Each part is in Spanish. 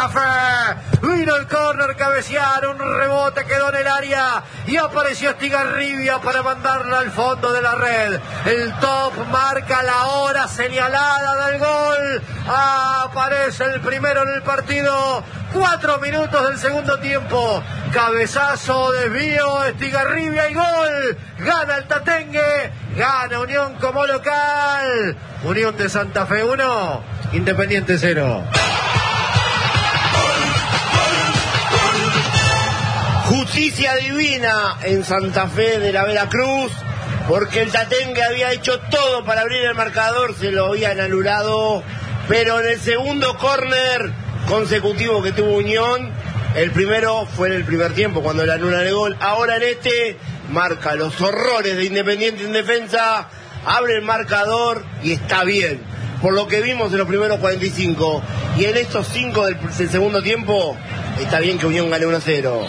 Santa Fe. Vino el córner, cabecearon, un rebote quedó en el área y apareció Estigarribia para mandarla al fondo de la red. El top marca la hora señalada del gol. Aparece el primero en el partido. 4 minutos del segundo tiempo. Cabezazo, desvío, Estigarribia y gol. Gana el Tatengue, gana Unión como local. Unión de Santa Fe 1, Independiente 0. Justicia divina en Santa Fe de la Veracruz, porque el Tatengue había hecho todo para abrir el marcador, se lo habían anulado, pero en el segundo córner consecutivo que tuvo Unión, el primero fue en el primer tiempo cuando le anulan el gol, ahora en este marca los horrores de Independiente en defensa, abre el marcador y está bien, por lo que vimos en los primeros 45, y en estos 5 del segundo tiempo está bien que Unión gane 1-0.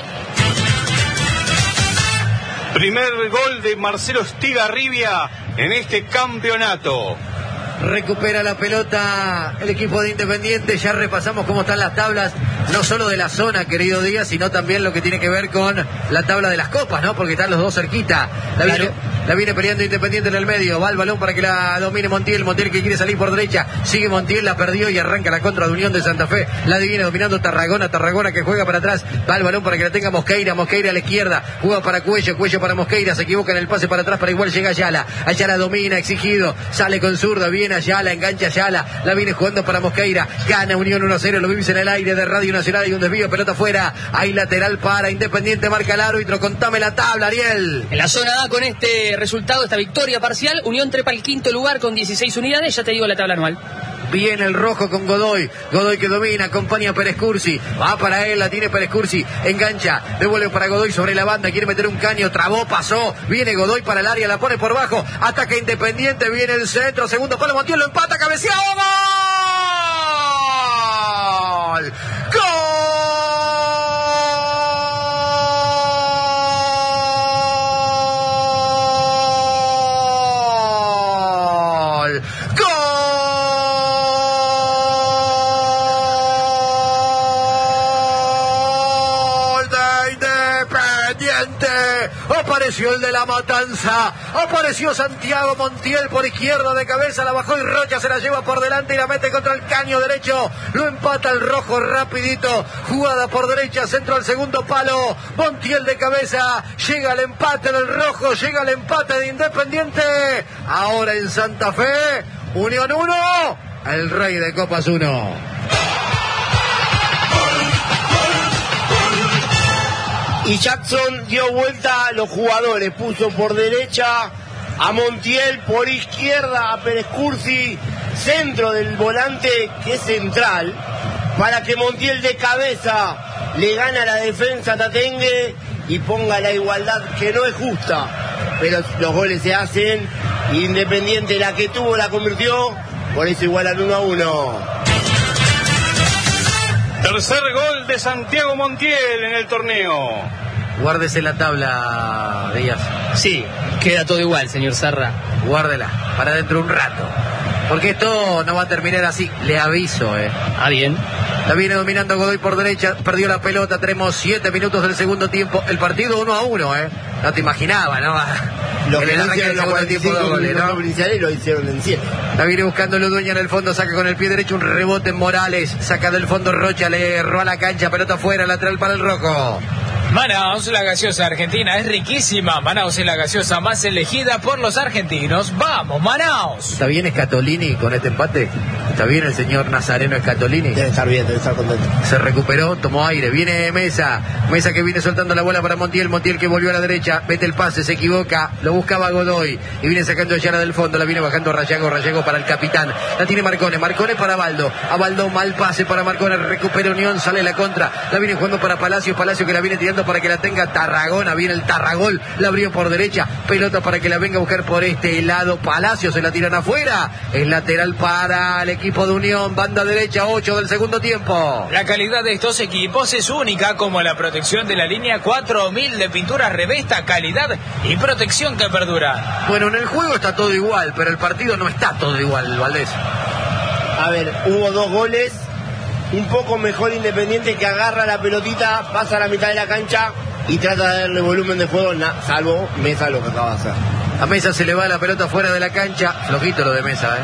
Primer gol de Marcelo Estigarribia en este campeonato. Recupera la pelota el equipo de Independiente. Ya repasamos cómo están las tablas, no solo de la zona, querido Díaz, sino también lo que tiene que ver con la tabla de las copas, ¿no? Porque están los dos cerquita. La viene peleando Independiente en el medio. Va el balón para que la domine Montiel. Montiel que quiere salir por derecha. Sigue Montiel, la perdió y arranca la contra de Unión de Santa Fe. La viene dominando Tarragona. Tarragona que juega para atrás. Va el balón para que la tenga Mosqueira. Mosqueira a la izquierda. Juega para Cuello. Cuello para Mosqueira. Se equivoca en el pase para atrás, para igual llega Ayala. Ayala domina, exigido. Sale con zurda. Viene Ayala, engancha Ayala. La viene jugando para Mosqueira. Gana Unión 1-0. Lo vivís en el aire de Radio Nacional. Hay un desvío, pelota afuera. Hay lateral para Independiente. Marca el árbitro. Contame la tabla, Ariel. En la zona A, con este resultado, esta victoria parcial, Unión trepa al quinto lugar con 16 unidades. Ya te digo la tabla anual. Viene el rojo con Godoy. Godoy que domina, acompaña a Pérez Cursi. Va para él, la tiene Pérez Cursi. Engancha, devuelve para Godoy sobre la banda. Quiere meter un caño, trabó, pasó. Viene Godoy para el área, la pone por bajo. Ataca Independiente, viene el centro. Segundo palo, Montiel lo empata, cabeceado. ¡Gol! ¡Gol! Apareció el de la Matanza, apareció Santiago Montiel por izquierda de cabeza, la bajó y Rocha se la lleva por delante y la mete contra el caño derecho, lo empata el rojo rapidito, jugada por derecha, centro al segundo palo, Montiel de cabeza, llega el empate del rojo, llega el empate de Independiente, ahora en Santa Fe, Unión 1, el Rey de Copas 1. Y Jackson dio vuelta a los jugadores, puso por derecha a Montiel, por izquierda a Pérez Cursi, centro del volante que es central, para que Montiel de cabeza le gane a la defensa Tatengue y ponga la igualdad que no es justa, pero los goles se hacen, Independiente la que tuvo la convirtió, por eso igualan 1-1. Tercer gol de Santiago Montiel en el torneo. Guárdese la tabla, Díaz. Sí, queda todo igual, señor Zarra. Guárdela, para dentro un rato. Porque esto no va a terminar así, le aviso, Ah, bien. La viene dominando Godoy por derecha, perdió la pelota, tenemos 7 minutos del segundo tiempo. El partido 1-1, No te imaginaba, ¿no? Lo que no hicieron los 45 minutos iniciales lo hicieron en 7. La viene buscando Ludueña en el fondo, saca con el pie derecho un rebote en Morales, saca del fondo Rocha, le erró a la cancha, pelota afuera, lateral para el rojo. Manaos, la gaseosa argentina es riquísima. Manaos es la gaseosa más elegida por los argentinos. ¡Vamos, Manaos! ¿Está bien Scatolini con este empate? ¿Está bien el señor Nazareno Scatolini? Debe estar bien, debe estar contento. Se recuperó, tomó aire, viene Mesa que viene soltando la bola para Montiel que volvió a la derecha, mete el pase, se equivoca, lo buscaba Godoy y viene sacando a Ayala del fondo, la viene bajando Rayago para el capitán, la tiene Marcone para Baldo, a Baldo mal pase para Marcone, recupera Unión, sale la contra, la viene jugando para Palacio que la viene tirando para que la tenga Tarragona, viene el Tarragol, la abrió por derecha, pelota para que la venga a buscar por este lado, Palacio se la tiran afuera, es lateral para el equipo de Unión, banda derecha, 8 del segundo tiempo. La calidad de estos equipos es única, como la protección de la línea 4000 de pinturas Revesta, calidad y protección que perdura. Bueno, en el juego está todo igual, pero el partido no está todo igual, Valdés. A ver, hubo 2 goles un poco mejor Independiente, que agarra la pelotita, pasa a la mitad de la cancha y trata de darle volumen de juego, salvo Mesa lo que acaba de hacer. A Mesa se le va la pelota fuera de la cancha. Flojito lo de Mesa,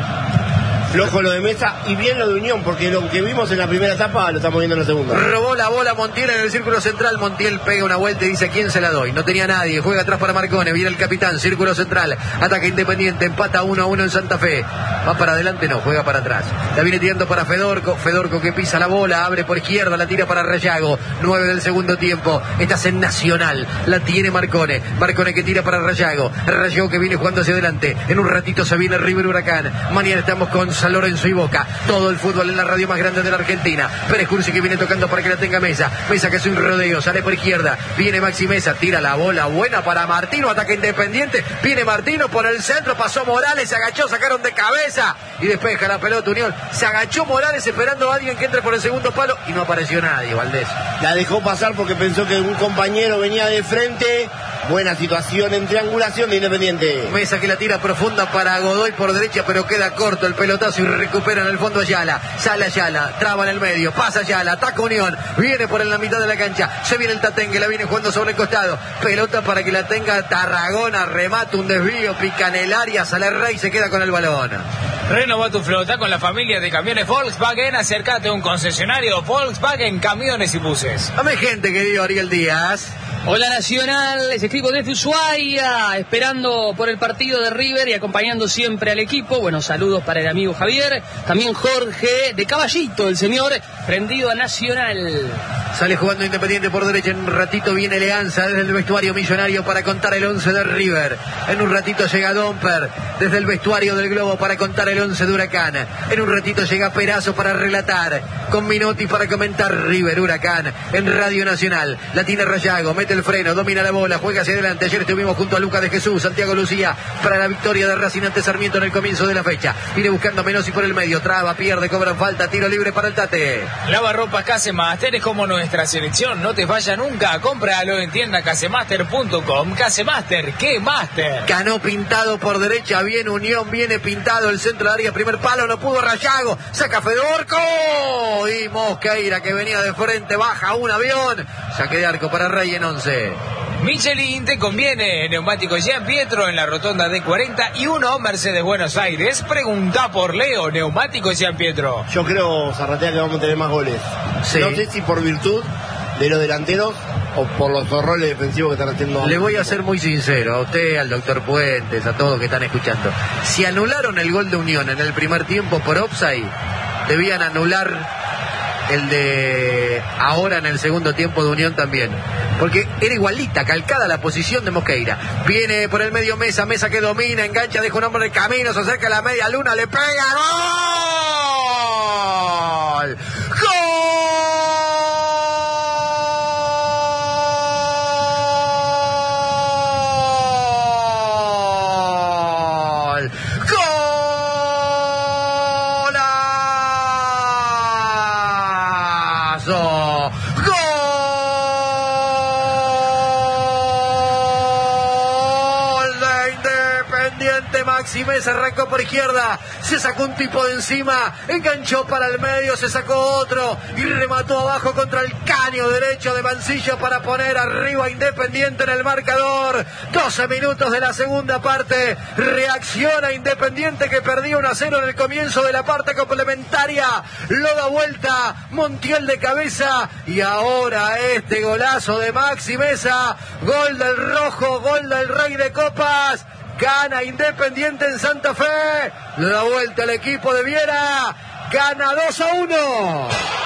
Flojo lo de Mesa y bien lo de Unión, porque lo que vimos en la primera etapa lo estamos viendo en la segunda. Robó la bola Montiel en el círculo central. Montiel pega una vuelta y dice: ¿quién se la doy? No tenía nadie. Juega atrás para Marcone. Viene el capitán. Círculo central. Ataca Independiente. Empata 1-1 en Santa Fe. Va para adelante, no. Juega para atrás. La viene tirando para Fedorco. Fedorco que pisa la bola. Abre por izquierda. La tira para Rayago. 9 del segundo tiempo. Estás en Nacional. La tiene Marcone. Marcone que tira para Rayago. Rayago que viene jugando hacia adelante. En un ratito se viene River Huracán. Mañana estamos con San Lorenzo y Boca. Todo el fútbol en la radio más grande de la Argentina. Pérez Cursi que viene tocando para que la tenga Mesa. Mesa que es un rodeo, sale por izquierda. Viene Maxi Mesa, tira la bola buena para Martino, ataque Independiente. Viene Martino por el centro, pasó Morales, se agachó, sacaron de cabeza y despeja la pelota Unión. Se agachó Morales esperando a alguien que entre por el segundo palo y no apareció nadie, Valdés. La dejó pasar porque pensó que un compañero venía de frente. Buena situación en triangulación de Independiente. Mesa que la tira profunda para Godoy por derecha, pero queda corto el pelotazo y recupera en el fondo Ayala. Sale Ayala, traba en el medio, pasa Ayala, ataca Unión, viene por en la mitad de la cancha, se viene el Tatengue, la viene jugando sobre el costado, pelota para que la tenga Tarragona, remata un desvío, pica en el área, sale Rey, se queda con el balón. Renova tu flota con la familia de camiones Volkswagen. Acércate a un concesionario Volkswagen Camiones y Buses. Dame gente, querido Ariel Díaz. Hola Nacional, les escribo desde Ushuaia, esperando por el partido de River y acompañando siempre al equipo. Bueno, saludos para el amigo Javier, también Jorge de Caballito, el señor, prendido a Nacional. Sale jugando Independiente por derecha, en un ratito viene Leanza desde el vestuario millonario para contar el 11 de River. En un ratito llega Domper desde el vestuario del Globo para contar el 11 de Huracán. En un ratito llega Perazo para relatar, con Minotti para comentar River Huracán en Radio Nacional. La tiene Rayago, mete el freno, domina la bola, juega hacia adelante. Ayer estuvimos junto a Lucas de Jesús, Santiago Lucía para la victoria de Racing ante Sarmiento en el comienzo de la fecha. Viene buscando a Menossi por el medio, traba, pierde, cobran falta, tiro libre para el Tate. Lavarropas Casemaster es como nuestra selección, no te falla nunca. Cómpralo en tienda casemaster.com. Casemaster, ¿qué master? Ganó pintado por derecha, viene Unión, viene pintado el centro de área, primer palo, no pudo Rayago, saca Fedorco y Mosqueira que venía de frente, baja un avión, saque de arco para Rey en 11. Michelin te conviene. Neumáticos Gian Pietro en la rotonda de 41 Mercedes Buenos Aires. Pregunta por Leo. Neumáticos Gian Pietro. Yo creo, Zarratea, que vamos a tener más goles. Sí. No sé si por virtud de los delanteros o por los roles defensivos que están haciendo. Le voy a ser muy sincero, a usted, al doctor Puentes, a todos que están escuchando. Si anularon el gol de Unión en el primer tiempo por offside, debían anular el de ahora en el segundo tiempo de Unión también, porque era igualita, calcada la posición de Mosqueira. Viene por el medio Mesa, Mesa que domina, engancha, deja un hombre de camino, se acerca a la media luna, le pega, ¡gol! ¡Gol! Maxi Mesa arrancó por izquierda, se sacó un tipo de encima, enganchó para el medio, se sacó otro y remató abajo contra el caño derecho de Mancilla para poner arriba Independiente en el marcador. 12 minutos de la segunda parte, reacciona Independiente que perdía 1-0 en el comienzo de la parte complementaria, lo da vuelta Montiel de cabeza y ahora este golazo de Maxi Mesa, gol del rojo, gol del Rey de Copas. Gana Independiente en Santa Fe, le da vuelta el equipo de Viera, gana 2-1.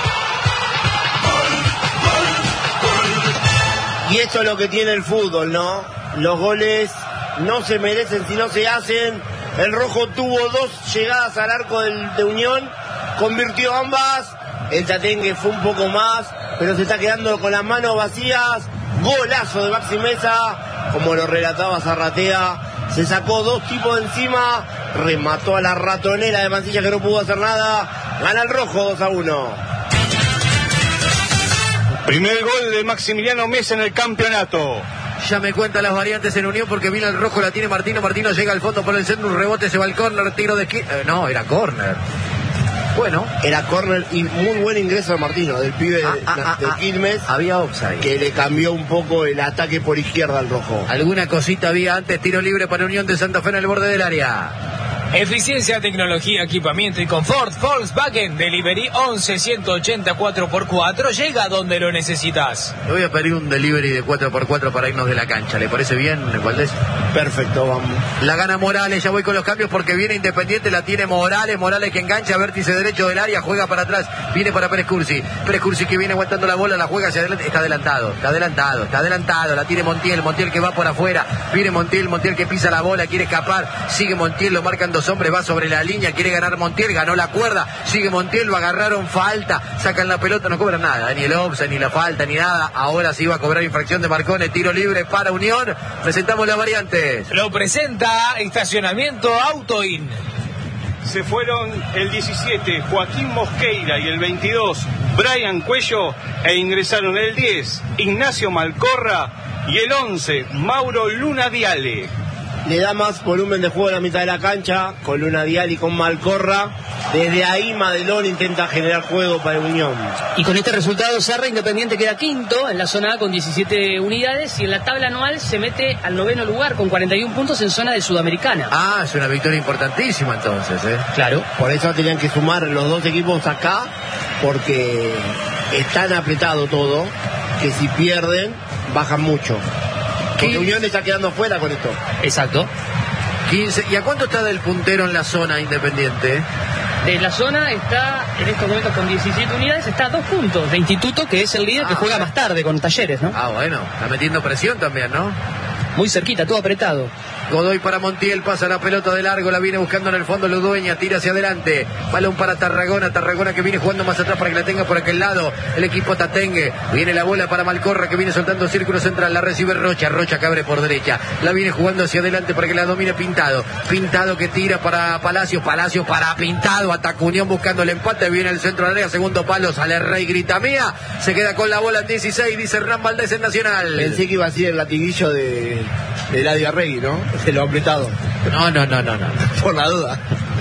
Y esto es lo que tiene el fútbol, ¿no? Los goles no se merecen si no se hacen. El rojo tuvo 2 llegadas al arco de Unión, convirtió ambas. El Tatengue fue un poco más, pero se está quedando con las manos vacías. Golazo de Maxi Mesa, como lo relataba Zarratea. Se sacó 2 tipos de encima, remató a la ratonera de Mancilla que no pudo hacer nada. Gana el rojo 2-1. Primer gol de Maximiliano Mesa en el campeonato. Ya me cuentan las variantes en Unión porque vino el rojo, la tiene Martino. Martino llega al fondo por el centro, un rebote, se va al córner, tiro de esquina. No, era córner. Bueno. Era córner y muy buen ingreso de Martino, del pibe de Quilmes. Había offside. Que le cambió un poco el ataque por izquierda al rojo. Alguna cosita había antes, tiro libre para Unión de Santa Fe en el borde del área. Eficiencia, tecnología, equipamiento y confort. Volkswagen Delivery 11-180 4x4. Llega donde lo necesitas. Le voy a pedir un delivery de 4x4 para irnos de la cancha. ¿Le parece bien, Valdés? Perfecto, vamos. La gana Morales, ya voy con los cambios porque viene Independiente, la tiene Morales. Morales que engancha, vértice derecho del área, juega para atrás, viene para Pérez Cursi. Pérez Cursi que viene aguantando la bola, la juega hacia adelante. Está adelantado. La tiene Montiel que va por afuera. Viene Montiel que pisa la bola, quiere escapar. Sigue Montiel, lo marcan dos hombres, va sobre la línea, quiere ganar Montiel, ganó la cuerda, sigue Montiel, lo agarraron, falta, sacan la pelota, no cobran nada, ni el offside, ni la falta, ni nada. Ahora sí va a cobrar infracción de Marcone, tiro libre para Unión. Presentamos las variantes. Lo presenta Estacionamiento Autoin. Se fueron el 17 Joaquín Mosqueira y el 22 Brian Cuello e ingresaron el 10 Ignacio Malcorra y el 11 Mauro Luna Viale. Le da más volumen de juego a la mitad de la cancha, con Luna Vial y con Malcorra. Desde ahí Madelón intenta generar juego para Unión. Y con este resultado Serra, Independiente queda quinto en la zona A con 17 unidades y en la tabla anual se mete al 9º lugar con 41 puntos en zona de Sudamericana. Ah, es una victoria importantísima entonces, Claro. Por eso tenían que sumar los dos equipos acá, porque es tan apretado todo que si pierden, bajan mucho. Porque Unión está quedando fuera con esto. Exacto. 15. ¿Y a cuánto está del puntero en la zona Independiente? De la zona está en estos momentos con 17 unidades, está a 2 puntos de Instituto, que es el líder que juega más tarde con Talleres, ¿no? Ah, bueno, está metiendo presión también, ¿no? Muy cerquita, todo apretado. Godoy para Montiel, pasa la pelota de largo, la viene buscando en el fondo Ludueña, tira hacia adelante, balón para Tarragona que viene jugando más atrás para que la tenga por aquel lado, el equipo Tatengue, viene la bola para Malcorra que viene soltando círculo central, la recibe Rocha que abre por derecha, la viene jugando hacia adelante para que la domine Pintado que tira para Palacios para Pintado, ataca Unión buscando el empate, viene el centro del área, segundo palo, sale Rey, grita mía, se queda con la bola en 16, dice Hernán Valdés en Nacional. Pensé que iba a ser el latiguillo de Eladio Arregui, ¿no? Se lo ha apretado. No. Por la duda.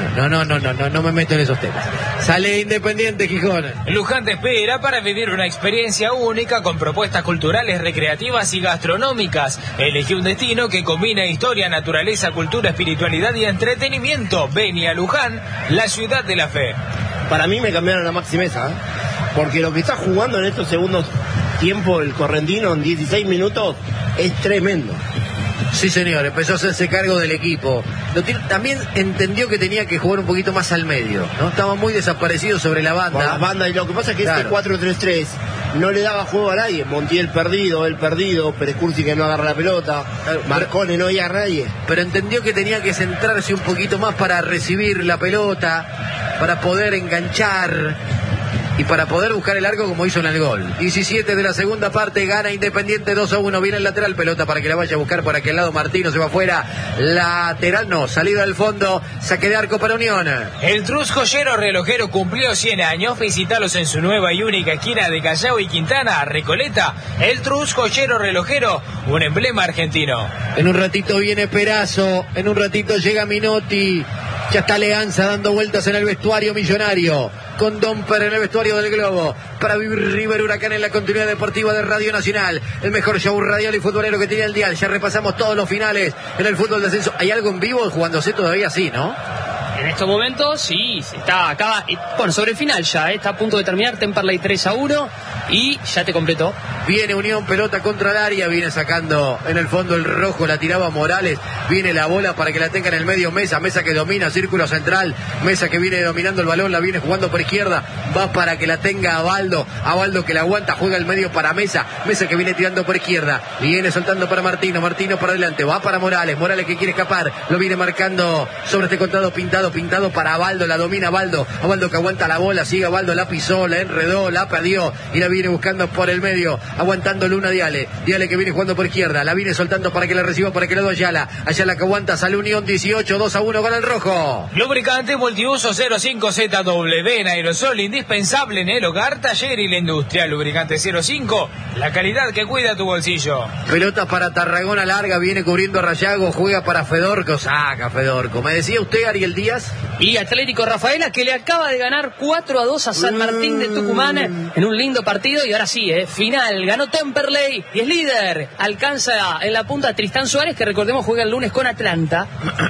No me meto en esos temas. Sale Independiente, Gijón. Luján te espera para vivir una experiencia única con propuestas culturales, recreativas y gastronómicas. Elegí un destino que combina historia, naturaleza, cultura, espiritualidad y entretenimiento. Vení a Luján, la ciudad de la fe. Para mí me cambiaron la maximeza, porque lo que está jugando en estos segundos tiempos el correntino en 16 minutos es tremendo. Sí, señor, empezó a hacerse cargo del equipo. También entendió que tenía que jugar un poquito más al medio, ¿no? Estaba muy desaparecido sobre la banda. Por las bandas, y lo que pasa es que claro. Este 4-3-3 no le daba juego a nadie. Montiel perdido, él perdido, Pérez Cursi que no agarra la pelota, Marcone no oía a nadie. Pero entendió que tenía que centrarse un poquito más para recibir la pelota, para poder enganchar y para poder buscar el arco como hizo en el gol. 17 de la segunda parte, gana Independiente 2-1, viene el lateral, pelota para que la vaya a buscar por aquel lado, Martino se va afuera, lateral no, salida del fondo, saque de arco para Unión. El Trus Joyero Relojero cumplió 100 años, visitalos en su nueva y única esquina de Callao y Quintana, Recoleta. El Trus Joyero Relojero, un emblema argentino. En un ratito viene Perazo, en un ratito llega Minotti, ya está Leanza dando vueltas en el vestuario millonario, con Domper en el vestuario del Globo, para vivir River Huracán en la continuidad deportiva de Radio Nacional, el mejor show radial y futbolero que tiene el dial. Ya repasamos todos los finales en el fútbol de ascenso. ¿Hay algo en vivo jugándose todavía? Sí, ¿no? En estos momentos, sí, acaba, bueno, sobre el final ya, está a punto de terminar, Temperley 3-1 y ya te completó. Viene Unión, pelota contra el área, viene sacando en el fondo el rojo, la tiraba Morales, viene la bola para que la tenga en el medio Mesa que domina, círculo central, Mesa que viene dominando el balón, la viene jugando por izquierda, va para que la tenga Abaldo que la aguanta, juega el medio para Mesa que viene tirando por izquierda, viene soltando para Martino para adelante, va para Morales que quiere escapar, lo viene marcando sobre este contado Pintado para Abaldo, la domina Abaldo que aguanta la bola, sigue Abaldo, la pisó, la enredó, la perdió y la viene buscando por el medio aguantando Luna Diale. Diale que viene jugando por izquierda, la viene soltando para que la reciba para que le doy Ayala. Ayala que aguanta, sale Unión 18, 2-1 gana el rojo. Lubricante multiuso 05ZW en aerosol, indispensable en el hogar, taller y la industria. Lubricante 05, la calidad que cuida tu bolsillo. Pelota para Tarragona larga, viene cubriendo a Rayago, juega para Fedorco, saca Fedorco. ¿Me decía usted, Ariel Díaz? Y Atlético Rafaela, que le acaba de ganar 4-2 a San Martín de Tucumán en un lindo partido. Y ahora sí, final, ganó Temperley y es líder. Alcanza en la punta a Tristán Suárez, que recordemos juega el lunes con Atlanta.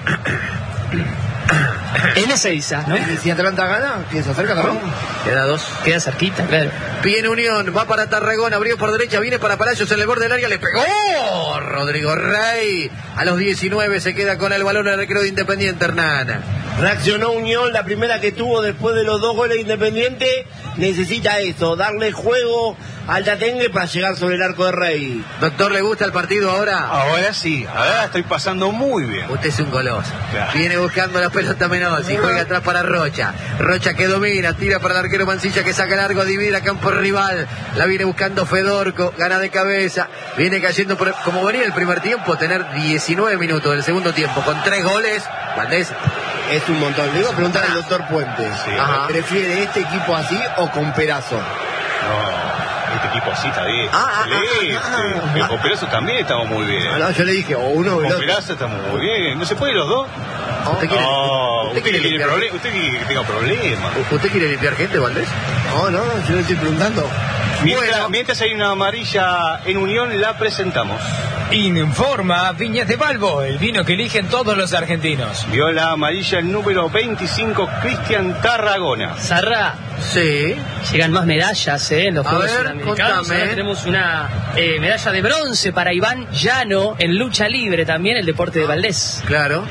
En Ezeiza, ¿no? Si Atlanta gana, ¿quién se acerca también? Queda 2. Queda cerquita, claro. Viene Unión, va para Tarragona, abrió por derecha, viene para Palacios en el borde del área, le pegó Rodrigo Rey. A los 19 se queda con el balón el recreo de Independiente, Hernán. Reaccionó Unión, la primera que tuvo después de los 2 goles de Independiente. Necesita eso, darle juego al Tatengue para llegar sobre el arco de Rey. Doctor, ¿le gusta el partido ahora? Ahora sí, ahora estoy pasando muy bien. Usted es un goloso. Claro. Viene buscando la pelota Menossi, juega atrás para Rocha. Rocha que domina, tira para el arquero Mancilla que saca largo, divide a campo rival. La viene buscando Fedorco, gana de cabeza. Viene cayendo, como venía el primer tiempo, tener 19 minutos del segundo tiempo con 3 goles. Valdés. Es un montón. Le iba a preguntar al doctor Puente. Sí. ¿Prefiere este equipo así o con Perazo? No, este equipo así está bien. Pero con Perazo también estamos muy bien. No, yo le dije, o uno o el Con otro. Perazo estamos muy bien. ¿No se puede los dos? ¿Usted quiere, Usted quiere que tenga problemas. ¿Usted quiere limpiar gente, Valdés? No, yo le estoy preguntando. Mientras hay una amarilla en Unión, la presentamos. Informa Viñas de Balbo, el vino que eligen todos los argentinos. Vio la amarilla el número 25, Cristian Tarragona. Zarra, Sí. llegan más medallas en los Juegos ver, Sudamericanos. contame. Ahora tenemos una medalla de bronce para Iván Llano en lucha libre, también el deporte de Valdés. Claro.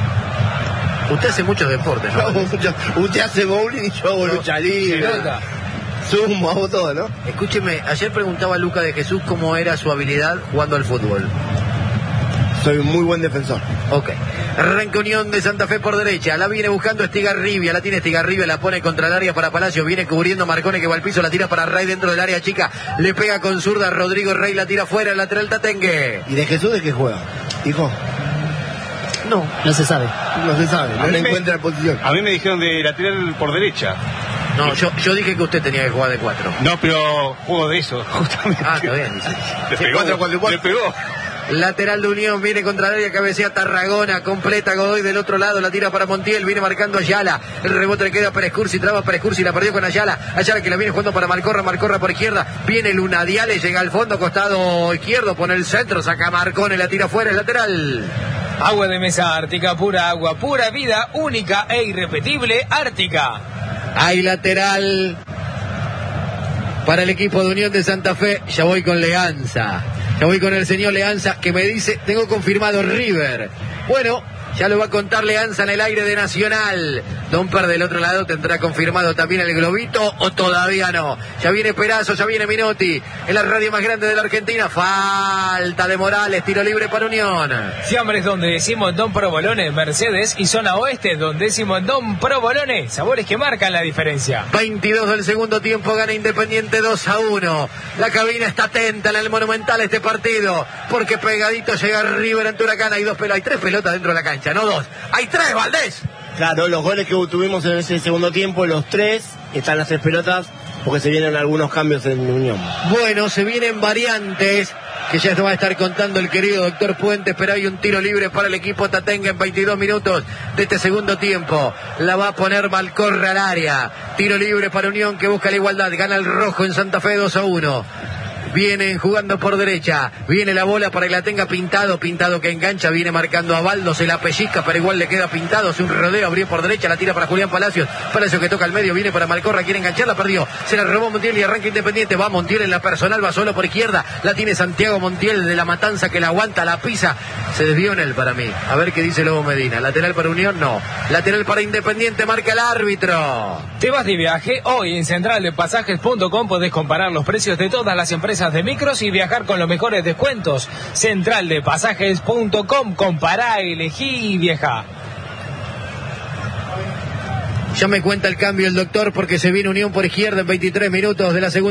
Usted hace muchos deportes, ¿no? Usted hace bowling y yo hago lucha libre. Sumo, hago todo, ¿no? Escúcheme, ayer preguntaba a Luca de Jesús cómo era su habilidad jugando al fútbol. Soy un muy buen defensor. Ok. Arranca Unión de Santa Fe por derecha. La viene buscando Estigarribia. La tiene Estigarribia. La pone contra el área para Palacio. Viene cubriendo Marcone que va al piso. La tira para Rey dentro del área chica. Le pega con zurda. Rodrigo Rey la tira fuera. El lateral Tatengue. ¿Y de Jesús de qué juega? Hijo, No se sabe. no se sabe, no A mí le me- encuentra la posición. A mí me dijeron de lateral por derecha. No, yo dije que usted tenía que jugar de 4. No, pero juego de eso, justamente. Ah, está bien, dice. Le pegó. 4-4-4. Le pegó. Lateral de Unión, viene contra el área, cabecea Tarragona, completa Godoy del otro lado, la tira para Montiel, viene marcando Ayala, el rebote le queda a Pérez Cursi, traba Pérez Cursi, la perdió con Ayala que la viene jugando para Malcorra por izquierda, viene Luna Diale, llega al fondo, costado izquierdo, pone el centro, saca Marcone, la tira fuera, el lateral. Agua de mesa Ártica, pura agua, pura vida, única e irrepetible, Ártica. Hay lateral para el equipo de Unión de Santa Fe, ya voy con Leanza. Ya voy con el señor Leanza que me dice, tengo confirmado River. Bueno, ya lo va a contar Leanza en el aire de Nacional. Domper del otro lado tendrá confirmado también el globito o todavía no. Ya viene Perazo, ya viene Minotti. En la radio más grande de la Argentina. Falta de Morales, tiro libre para Unión. Fiambres donde decimos Don Provolone, Mercedes, y zona oeste donde decimos Don Provolone, sabores que marcan la diferencia. 22 del segundo tiempo, gana Independiente 2-1. La cabina está atenta en el Monumental este partido, porque pegadito llega River ante Huracán. Hay 3 pelotas dentro de la cancha, no 2. Hay 3, Valdés. Claro, los goles que tuvimos en ese segundo tiempo, los 3, están las 3 pelotas, porque se vienen algunos cambios en Unión. Bueno, se vienen variantes que ya nos va a estar contando el querido doctor Puentes, pero hay un tiro libre para el equipo Tatengue en 22 minutos de este segundo tiempo. La va a poner Malcorra al área. Tiro libre para Unión que busca la igualdad. Gana el rojo en Santa Fe 2-1. Vienen jugando por derecha, viene la bola para que la tenga Pintado que engancha, viene marcando a Baldo, se la pellizca, pero igual le queda Pintado, hace un rodeo, abrió por derecha, la tira para Julián Palacios que toca al medio, viene para Malcorra, quiere enganchar, la perdió, se la robó Montiel y arranca Independiente, va Montiel en la personal, va solo por izquierda, la tiene Santiago Montiel de la Matanza que la aguanta, la pisa, se desvió en él para mí, a ver qué dice Lobo Medina, lateral para Unión, no, lateral para Independiente, marca el árbitro. ¿Te vas de viaje? Hoy en centraldepasajes.com podés comparar los precios de todas las empresas de micros y viajar con los mejores descuentos. Centraldepasajes.com, compará, elegí y viaja. Ya me cuenta el cambio el doctor porque se viene Unión por izquierda en 23 minutos de la segunda.